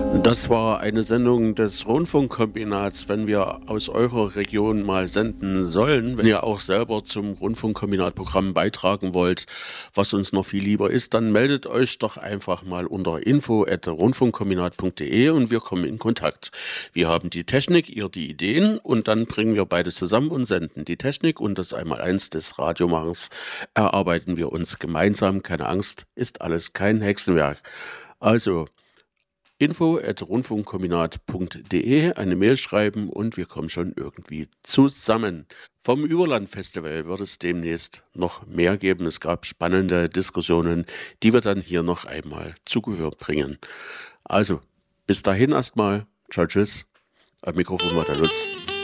Das war eine Sendung des Rundfunkkombinats. Wenn wir aus eurer Region mal senden sollen, wenn ihr auch selber zum Rundfunkkombinatprogramm beitragen wollt, was uns noch viel lieber ist, dann meldet euch doch einfach mal unter info@rundfunkkombinat.de und wir kommen in Kontakt. Wir haben die Technik, ihr die Ideen und dann bringen wir beides zusammen und senden. Die Technik und das Einmaleins des Radiomachens erarbeiten wir uns gemeinsam. Keine Angst, ist alles kein Hexenwerk. Also info@rundfunkkombinat.de, eine Mail schreiben und wir kommen schon irgendwie zusammen. Vom Überlandfestival wird es demnächst noch mehr geben. Es gab spannende Diskussionen, die wir dann hier noch einmal zu Gehör bringen. Also, bis dahin erstmal. Ciao, tschüss. Am Mikrofon war der Lutz.